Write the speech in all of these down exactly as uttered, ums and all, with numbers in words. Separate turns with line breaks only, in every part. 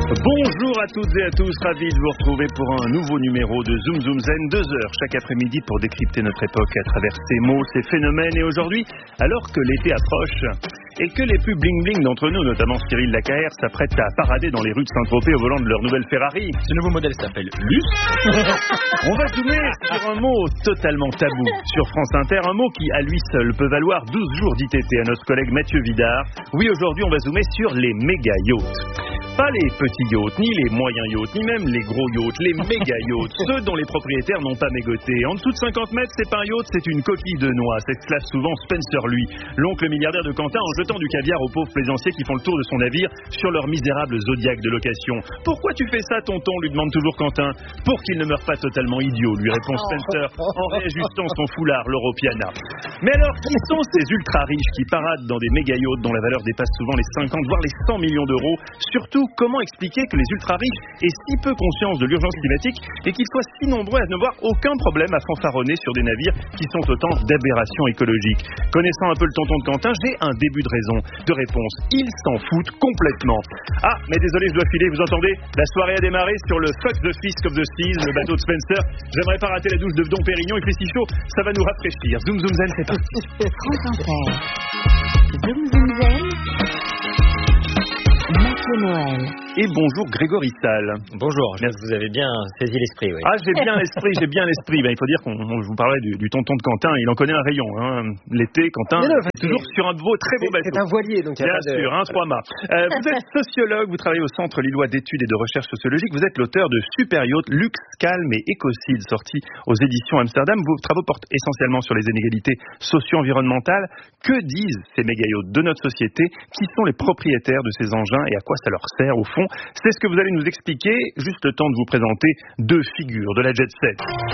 Bonjour à toutes et à tous, ravi de vous retrouver pour un nouveau numéro de Zoom Zoom Zen, deux heures chaque après-midi pour décrypter notre époque à travers ses mots, ses phénomènes. Et aujourd'hui, alors que l'été approche et que les plus bling-bling d'entre nous, notamment Cyril Lacaère, s'apprêtent à parader dans les rues de Saint-Tropez au volant de leur nouvelle Ferrari.
Ce nouveau modèle s'appelle Luce.
On va zoomer sur un mot totalement tabou sur France Inter, un mot qui à lui seul peut valoir douze jours d'I T T à notre collègue Mathieu Vidard. Oui, aujourd'hui on va zoomer sur les méga yachts. Pas les petits yachts, ni les moyens yachts, ni même les gros yachts, les méga yachts, ceux dont les propriétaires n'ont pas mégoté. En dessous de cinquante mètres, c'est pas un yacht, c'est une coquille de noix, s'exclame souvent Spencer, lui, l'oncle milliardaire de Quentin, en jetant du caviar aux pauvres plaisanciers qui font le tour de son navire sur leur misérable zodiaque de location. Pourquoi tu fais ça, tonton, lui demande toujours Quentin. Pour qu'il ne meure pas totalement idiot, lui répond Spencer, en réajustant son foulard, l'Europiana. Mais alors, qui sont ces ultra riches qui paradent dans des méga yachts dont la valeur dépasse souvent les cinquante, voire les cent millions d'euros? Surtout, comment expliquer que les ultra-riches aient si peu conscience de l'urgence climatique et qu'ils soient si nombreux à ne voir aucun problème à fanfaronner sur des navires qui sont autant d'aberrations écologiques? Connaissant un peu le tonton de Quentin, j'ai un début de raison, de réponse. Ils s'en foutent complètement. Ah, mais désolé, je dois filer, vous entendez? La soirée a démarré sur le Fuck the Fisk of the Seas, le bateau de Spencer. J'aimerais pas rater la douche de Dom Pérignon, il fait si chaud, ça va nous rafraîchir. Zoom Zoom Zen, c'est parti.
France Inter. Zoom Zoom Zen. Mathieu Noël.
Et bonjour Grégory Salle.
Bonjour, je vous avez bien saisi l'esprit, oui.
Ah, j'ai bien l'esprit, j'ai bien l'esprit. Ben, il faut dire qu'on on, je vous parlais du, du tonton de Quentin, il en connaît un rayon. Hein. L'été, Quentin,
non, enfin,
toujours sur un beau, très beau bateau.
C'est un voilier, donc il y a
bien
pas de...
sûr, un trois-mâts. Euh, vous êtes sociologue, vous travaillez au Centre Lillois d'études et de recherche sociologique. Vous êtes l'auteur de Super Yacht, Luxe, Calme et Écocide, sorti aux éditions Amsterdam. Vos travaux portent essentiellement sur les inégalités socio-environnementales. Que disent ces méga yachts de notre société? Qui sont les propriétaires de ces engins et à quoi ça leur sert au fond? C'est ce que vous allez nous expliquer, juste le temps de vous présenter deux figures de la jet set.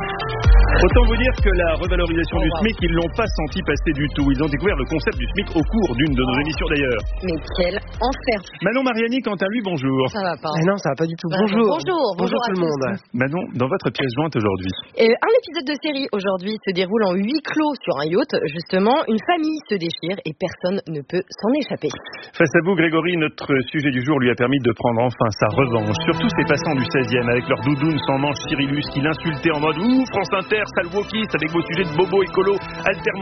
Autant vous dire que la revalorisation du SMIC, ils l'ont pas senti passer du tout. Ils ont découvert le concept du SMIC au cours d'une de nos émissions d'ailleurs.
Mais quel enfer.
Manon Mariani, quant à lui, bonjour.
Ça va pas.
Mais non, ça va pas du tout.
Bah,
bonjour.
Bonjour.
Bonjour tout le monde.
Manon, dans votre pièce jointe aujourd'hui.
Euh, un épisode de série aujourd'hui se déroule en huis clos sur un yacht. Justement, une famille se déchire et personne ne peut s'en échapper.
Face à vous, Grégory, notre sujet du jour lui a permis de prendre enfin sa revanche. Surtout ces passants du seizième avec leur doudoune sans manche Cyrillus qui l'insultaient en mode « Ouh, France Inter, sale wokiste avec vos sujets de bobo écolo, altermondialiste. »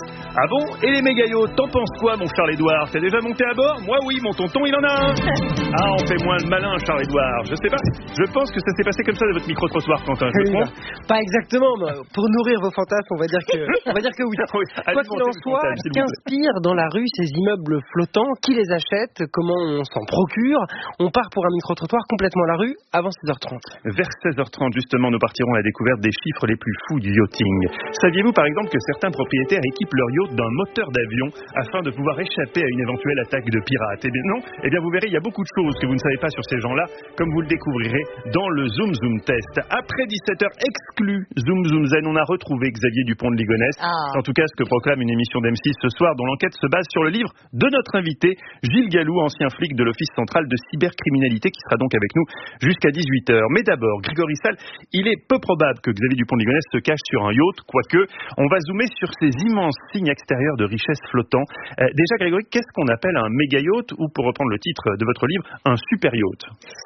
Ah bon? Et les méga yachts, t'en penses quoi, mon Charles-Édouard? T'es déjà monté à bord? Moi oui, mon tonton, il en a un. Ah, on fait moins le malin, Charles-Édouard. Je sais pas, je pense que ça s'est passé comme ça dans votre micro-trottoir, Quentin, je me trompe?
Pas exactement, mais pour nourrir vos fantasmes, on va dire que, on va dire que oui.
Oui,
Quoi qu'il en soit, qu'inspirent dans la rue ces immeubles flottants? Qui les achète? Comment on s'en procure? On part pour un micro-trottoir complètement à la rue avant seize heures trente.
Vers seize heures trente, justement, nous partirons à la découverte des chiffres les plus fous du yachting. Saviez-vous, par exemple, que certains propriétaires équipent leur yacht d'un moteur d'avion afin de pouvoir échapper à une éventuelle attaque de pirates? Eh bien non, eh bien vous verrez, il y a beaucoup de choses que vous ne savez pas sur ces gens-là, comme vous le découvrirez dans le Zoom Zoom Test. Après dix-sept heures exclu Zoom Zoom Zen, on a retrouvé Xavier Dupont de Ligonnès.
Ah.
En tout cas, ce que proclame une émission d'M six ce soir, dont l'enquête se base sur le livre de notre invité, Gilles Gallou, ancien flic de l'Office central de cybercriminalité, qui sera donc avec nous jusqu'à dix-huit heures. Mais d'abord, Grégory Salle, il est peu probable que Xavier Dupont de Ligonnès se cache sur un yacht, quoique on va zoomer sur ces immenses signes extérieurs de richesse flottant. Euh, déjà, Grégory, qu'est-ce qu'on appelle un méga yacht ou, pour reprendre le titre de votre livre, un super yacht?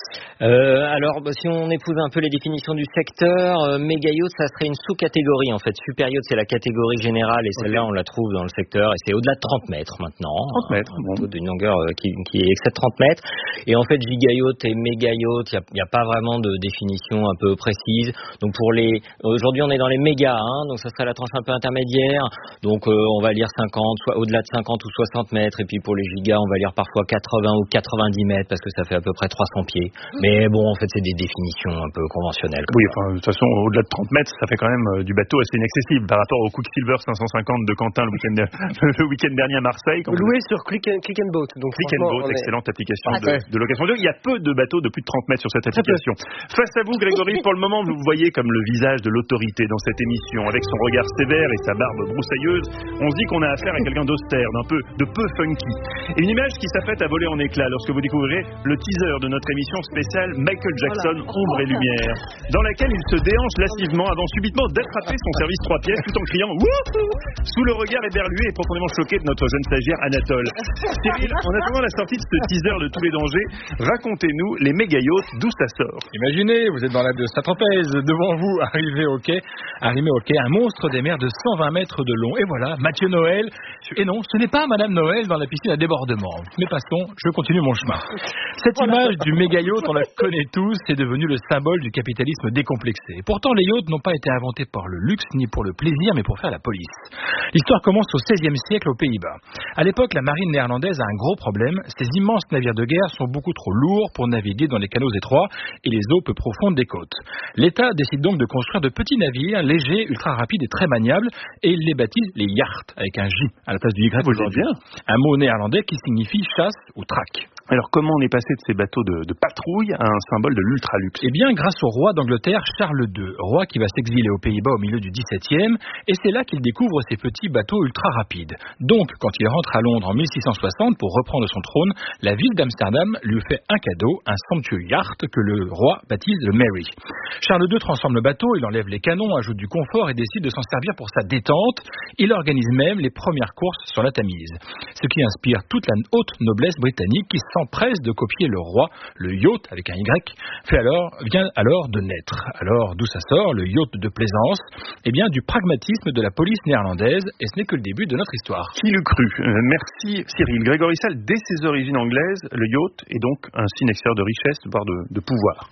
Euh, alors, bah, si on épouse un peu les définitions du secteur, euh, méga yacht, ça serait une sous-catégorie en fait. Super yacht, c'est la catégorie générale et celle-là, okay, on la trouve dans le secteur et c'est au-delà de trente mètres maintenant.
trente mètres,
un
bon.
bateau d'une longueur euh, qui, qui excède trente mètres. Et en fait, giga yacht et méga yacht, il n'y a, a pas vraiment de définition un peu précise. Donc pour les, aujourd'hui, on est dans les méga, hein, donc ça serait la tranche un peu intermédiaire. Donc euh, on va lire cinquante, soit au-delà de cinquante ou soixante mètres. Et puis pour les gigas, on va lire parfois quatre-vingts ou quatre-vingt-dix mètres parce que ça fait à peu près trois cents pieds. Mais bon, en fait, c'est des définitions un peu conventionnelles.
Oui, enfin, de toute façon, au-delà de trente mètres, ça fait quand même euh, du bateau assez inaccessible par rapport au Quicksilver cinq cent cinquante de Quentin le week-end, le week-end dernier à Marseille.
Loué vous... sur Click and, Click and Boat. Donc
Click and Boat,
est...
excellente application
ah,
de, de location. Il y a peu de bateaux de plus de trente mètres sur cette application. Face à vous, Grégory, pour le moment, vous vous voyez comme le visage de l'autorité dans cette émission. Avec son regard sévère et sa barbe broussailleuse, on se dit qu'on a affaire à quelqu'un d'austère, d'un peu, de peu funky. Et une image qui s'apprête à voler en éclats lorsque vous découvrirez le teaser de notre émission spéciale Michael Jackson, ombre et lumière, dans laquelle il se déhanche lascivement avant subitement d'attraper son service trois pièces tout en criant wouhou sous le regard éberlué et profondément choqué de notre jeune stagiaire Anatole. Cyril, en attendant la sortie de ce teaser de tous les dangers, racontez-nous les méga yachts, d'où ça sort.
Imaginez, vous êtes dans la de Saint-Tropez, devant vous, arrivé au quai, arrimé au quai, un monstre des mers de cent vingt mètres de long. Et voilà, Mathieu Noël. Et non, ce n'est pas Madame Noël dans la piscine à débordement. Mais passons, je continue mon chemin. Cette image du méga yacht, on la connaît tous, c'est devenu le symbole du capitalisme décomplexé. Et pourtant, les yachts n'ont pas été inventés par le luxe ni pour le plaisir, mais pour faire la police. L'histoire commence au seizième siècle aux Pays-Bas. À l'époque, la marine néerlandaise a un gros problème. Ces immenses navires de guerre sont beaucoup trop lourds pour naviguer dans les canaux étroits et les eaux peu profondes des côtes. L'État décide donc de construire de petits navires légers, ultra rapides et très maniables, et il les baptise les yachts, avec un J à la place du Y aujourd'hui. Un mot néerlandais qui signifie chasse ou traque.
Alors comment on est passé de ces bateaux de, de patrouille à un symbole de l'ultra-luxe?
Eh bien, grâce au roi d'Angleterre, Charles deux, roi qui va s'exiler aux Pays-Bas au milieu du dix-septième, et c'est là qu'il découvre ces petits bateaux ultra-rapides. Donc, quand il rentre à Londres en mille six cent soixante pour reprendre son trône, la ville d'Amsterdam lui fait un cadeau, un somptueux yacht que le roi baptise le Mary. Charles deux transforme le bateau, il enlève les canons, ajoute du confort et décide de s'en servir pour sa détente. Il organise même les premières courses sur la Tamise, ce qui inspire toute la haute noblesse britannique qui s'empresse de copier le roi. Le yacht, avec un Y, fait alors, vient alors de naître. Alors, d'où ça sort, le yacht de plaisance? Eh bien, du pragmatisme de la police néerlandaise, et ce n'est que le début de notre histoire.
Qui l'eût cru? euh, Merci Cyril. Grégory Sall, dès ses origines anglaises, le yacht est donc un signe extérieur de richesse, voire de, de pouvoir.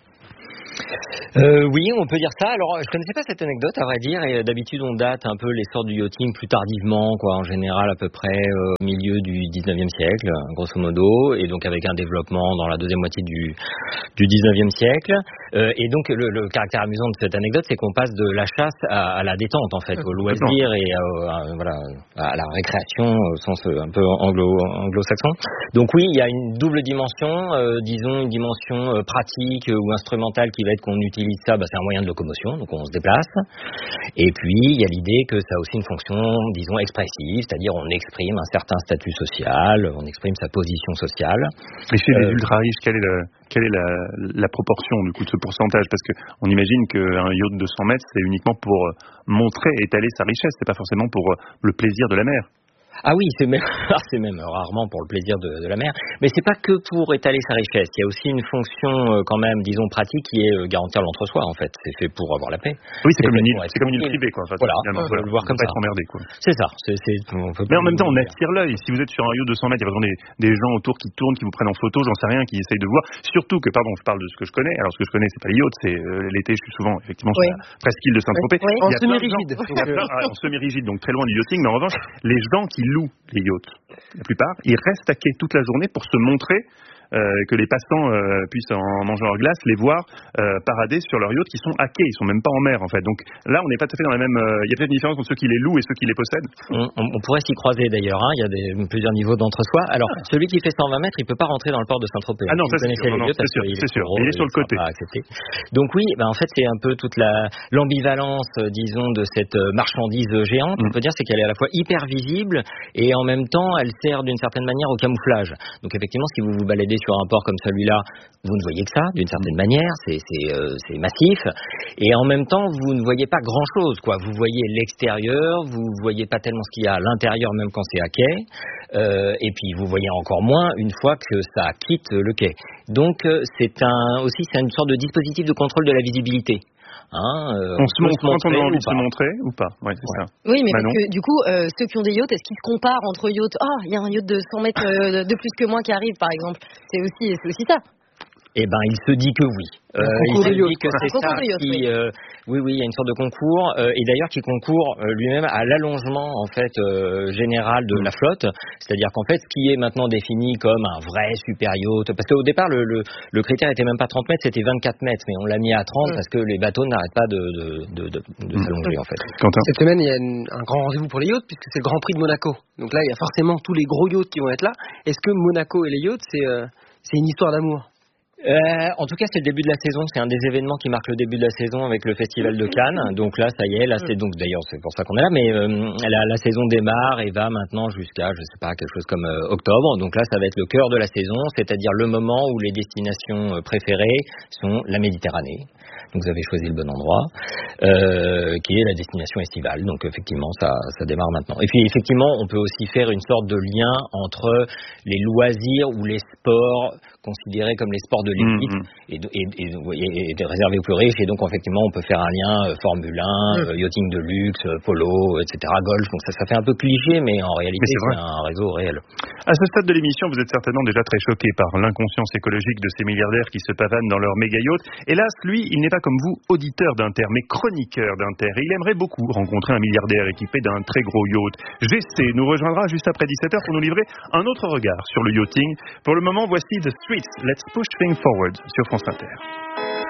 Euh, oui, on peut dire ça. Alors, je connaissais pas cette anecdote, à vrai dire, et d'habitude, on date un peu l'essor du yachting plus tardivement, quoi, en général, à peu près euh, au milieu du dix-neuvième siècle, grosso modo, et donc avec un développement dans la deuxième moitié du, du dix-neuvième siècle. Euh, et donc, le, le caractère amusant de cette anecdote, c'est qu'on passe de la chasse à, à la détente, en fait, au loisir et à, à, voilà, à la récréation, au sens un peu anglo, anglo-saxon. Donc oui, il y a une double dimension, euh, disons une dimension euh, pratique euh, ou instrumentale qui va être qu'on utilise ça, bah, c'est un moyen de locomotion, donc on se déplace. Et puis, il y a l'idée que ça a aussi une fonction, disons, expressive, c'est-à-dire on exprime un certain statut social, on exprime sa position sociale.
Et chez les
euh,
ultra-riches, quelle est, le, quelle est la, la proportion, du coup, de ce pourcentage? Parce qu'on imagine qu'un yacht de cent mètres, c'est uniquement pour montrer, étaler sa richesse, c'est pas forcément pour le plaisir de la mer.
Ah oui, c'est même, c'est même rarement pour le plaisir de, de la mer, mais c'est pas que pour étaler sa richesse. Il y a aussi une fonction euh, quand même, disons pratique, qui est euh, garantir l'entre-soi en fait. C'est fait pour avoir la paix.
Oui, c'est, c'est comme une île, c'est comme une île privée quoi. Enfin,
voilà,
on
peut le voir comme ça.
Être emmerdé quoi.
C'est ça. C'est, c'est, on peut
mais en même temps, on attire l'œil. Si vous êtes sur un yacht de cent mètres, il y a vraiment des, des gens autour qui tournent, qui vous prennent en photo, j'en sais rien, qui essayent de voir. Surtout que, pardon, je parle de ce que je connais. Alors ce que je connais, c'est pas les yachts, c'est euh, l'été. Je suis souvent effectivement oui. sur la presqu'île de Saint-Tropez.
Oui. En semi-rigide.
En semi-rigide, donc très loin du yachting. Mais en revanche, les gens qui louent les yachts, la plupart, ils restent à quai toute la journée pour se montrer euh, que les passants euh, puissent en mangeant leur glace les voir euh, parader sur leurs yachts qui sont à quai, ils sont même pas en mer en fait. Donc là on n'est pas tout à fait dans la même. Il euh, y a peut-être une différence entre ceux qui les louent et ceux qui les possèdent.
On, on, on pourrait s'y croiser d'ailleurs. Hein. Il y a des, plusieurs niveaux d'entre-soi. Alors ah. celui qui fait cent vingt mètres, il peut pas rentrer dans le port de Saint-Tropez.
Ah non, ça c'est sûr. Non, non, c'est sûr. C'est sûr. Il est sur le côté.
Donc oui, bah, en fait c'est un peu toute la l'ambivalence, disons, de cette marchandise géante. Mm. On peut dire c'est qu'elle est à la fois hyper visible et en même temps elle sert d'une certaine manière au camouflage. Donc effectivement, si vous vous baladez sur un port comme celui-là, vous ne voyez que ça, d'une certaine manière, c'est, c'est, euh, c'est massif, et en même temps, vous ne voyez pas grand-chose, quoi. Vous voyez l'extérieur, vous ne voyez pas tellement ce qu'il y a à l'intérieur, même quand c'est à quai, euh, et puis vous voyez encore moins une fois que ça quitte le quai. Donc, euh, c'est un, aussi, c'est une sorte de dispositif de contrôle de la visibilité. Hein, euh,
on se montre quand on a envie de se montrer ou pas? Ouais, c'est ouais. ça.
Oui, mais Manon. Parce que du coup, euh, ceux qui ont des yachts, est-ce qu'ils se comparent entre yachts? Ah, oh, il y a un yacht de cent mètres euh, de plus que moi qui arrive, par exemple. C'est aussi, c'est aussi ça.
Eh ben, il se dit que oui. Euh, il se dit que c'est ça
yacht,
qui,
oui.
Euh, oui, oui, il y a une sorte de concours, euh, et d'ailleurs qui concourt euh, lui-même à l'allongement en fait euh, général de la flotte. C'est-à-dire qu'en fait, ce qui est maintenant défini comme un vrai super yacht, parce qu'au départ le, le, le critère était même pas trente mètres, c'était vingt-quatre mètres, mais on l'a mis à trente mmh. parce que les bateaux n'arrêtent pas de, de, de, de, de mmh. s'allonger en fait.
Quentin. Cette semaine, il y a une, un grand rendez-vous pour les yachts puisque c'est le Grand Prix de Monaco. Donc là, il y a forcément tous les gros yachts qui vont être là. Est-ce que Monaco et les yachts, c'est, euh, c'est une histoire d'amour?
Euh, en tout cas, c'est le début de la saison. C'est un des événements qui marque le début de la saison avec le Festival de Cannes. Donc là, ça y est. Là, c'est donc d'ailleurs c'est pour ça qu'on est là. Mais euh, la, la saison démarre et va maintenant jusqu'à, je sais pas, quelque chose comme euh, octobre. Donc là, ça va être le cœur de la saison, c'est-à-dire le moment où les destinations préférées sont la Méditerranée. Donc vous avez choisi le bon endroit, euh, qui est la destination estivale. Donc effectivement, ça, ça démarre maintenant. Et puis effectivement, on peut aussi faire une sorte de lien entre les loisirs ou les sports considérés comme les sports de l'élite mmh, mmh. et, et, et, et, et réservés aux plus riches. Et donc effectivement, on peut faire un lien euh, Formule un, mmh. euh, yachting de luxe, euh, polo, et cetera, golf. Donc ça, ça fait un peu cliché, mais en réalité, mais c'est, c'est un réseau réel.
À ce stade de l'émission, vous êtes certainement déjà très choqué par l'inconscience écologique de ces milliardaires qui se pavanent dans leur méga yacht. Hélas, lui, il n'est pas comme vous, auditeur d'Inter, mais chroniqueur d'Inter. Et il aimerait beaucoup rencontrer un milliardaire équipé d'un très gros yacht. G C nous rejoindra juste après dix-sept heures pour nous livrer un autre regard sur le yachting. Pour le moment, voici The Streets, Let's Push Things Forward sur France Inter.